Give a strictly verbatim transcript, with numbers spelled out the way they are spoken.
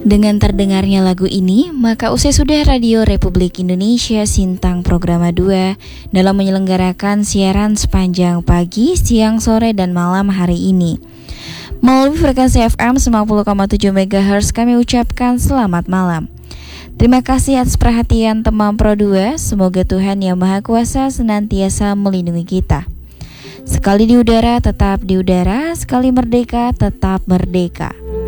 Dengan terdengarnya lagu ini, maka usai sudah Radio Republik Indonesia Sintang Programa dua dalam menyelenggarakan siaran sepanjang pagi, siang, sore, dan malam hari ini. Melalui frekuensi F M sembilan puluh koma tujuh megahertz kami ucapkan selamat malam. Terima kasih atas perhatian teman Pro dua, semoga Tuhan Yang Maha Kuasa senantiasa melindungi kita. Sekali di udara, tetap di udara, sekali merdeka, tetap merdeka.